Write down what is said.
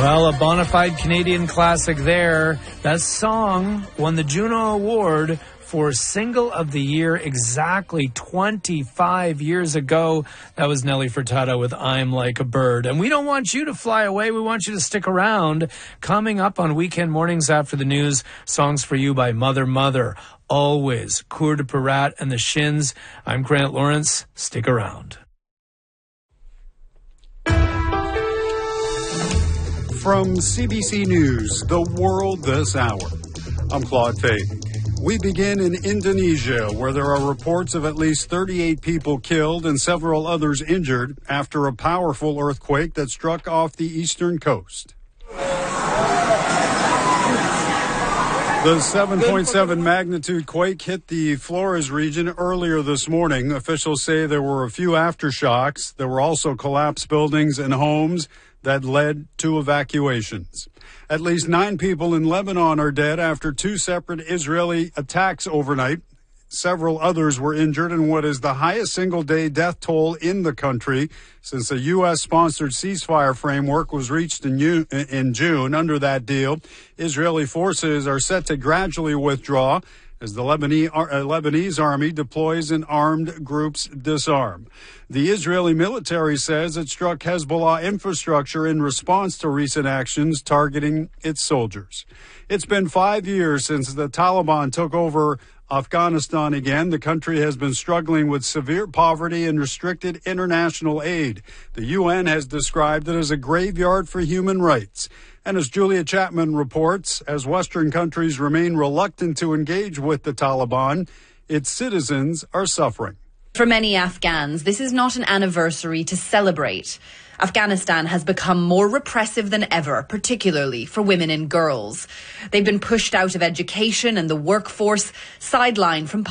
Well, a bona fide Canadian classic there. That song won the Juno Award for Single of the Year exactly 25 years ago. That was Nelly Furtado with I'm Like a Bird. And we don't want you to fly away. We want you to stick around. Coming up on Weekend Mornings After the News, songs for you by Mother Mother, Always, Coeur de Pirat, and the Shins. I'm Grant Lawrence. Stick around. From CBC News, The World This Hour, I'm Claude Fahey. We begin in Indonesia, where there are reports of at least 38 people killed and several others injured after a powerful earthquake that struck off the eastern coast. The 7.7 magnitude quake hit the Flores region earlier this morning. Officials say there were a few aftershocks. There were also collapsed buildings and homes that led to evacuations. At least 9 people in Lebanon are dead after 2 separate Israeli attacks overnight. Several others were injured in what is the highest single-day death toll in the country since a U.S.-sponsored ceasefire framework was reached in June. Under that deal, Israeli forces are set to gradually withdraw as the Lebanese army deploys and armed groups disarm. The Israeli military says it struck Hezbollah infrastructure in response to recent actions targeting its soldiers. It's been 5 years since the Taliban took over Afghanistan again. The country has been struggling with severe poverty and restricted international aid. The UN has described it as a graveyard for human rights. And as Julia Chapman reports, as Western countries remain reluctant to engage with the Taliban, its citizens are suffering. For many Afghans, this is not an anniversary to celebrate. Afghanistan has become more repressive than ever, particularly for women and girls. They've been pushed out of education and the workforce, sidelined from